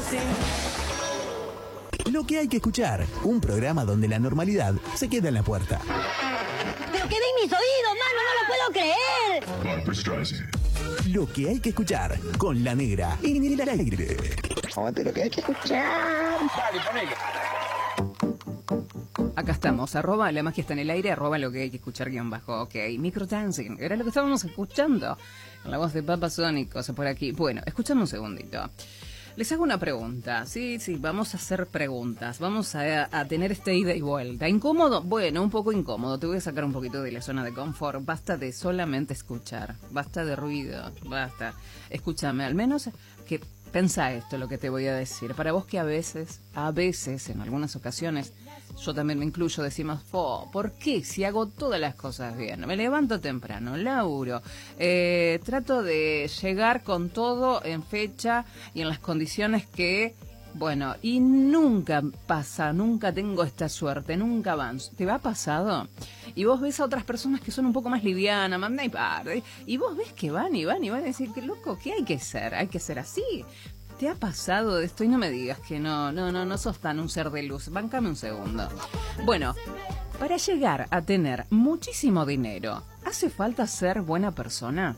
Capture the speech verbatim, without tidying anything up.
Lo que hay que escuchar, un programa donde la normalidad se queda en la puerta. ¡Pero quedé en mis oídos, mano! ¡No lo puedo creer! Barbra Streisand. Lo que hay que escuchar, con la negra en el aire. Aguante lo que hay que escuchar. Dale, ponele. Acá estamos, arroba la magia está en el aire, arroba lo que hay que escuchar guión bajo, ok, microdancing, era lo que estábamos escuchando, la voz de Papa Sónicos por aquí. Bueno, escuchame un segundito, les hago una pregunta, sí, sí, vamos a hacer preguntas, vamos a, a tener este ida y vuelta. ¿Incómodo? Bueno, un poco incómodo, te voy a sacar un poquito de la zona de confort, basta de solamente escuchar, basta de ruido, basta, escúchame, al menos que pensá esto, lo que te voy a decir, para vos que a veces, a veces, en algunas ocasiones, yo también me incluyo, decimos, oh, ¿por qué si hago todas las cosas bien? Me levanto temprano, laburo, eh, trato de llegar con todo en fecha y en las condiciones que, bueno, y nunca pasa, nunca tengo esta suerte, nunca avanzo. ¿Te va pasado? Y vos ves a otras personas que son un poco más livianas, manda y parte, y vos ves que van y van y van a decir, qué loco, ¿qué hay que ser? Hay que ser así. ¿Te ha pasado de esto? Y no me digas que no, no, no, no sos tan un ser de luz. Báncame un segundo. Bueno, para llegar a tener muchísimo dinero, ¿hace falta ser buena persona?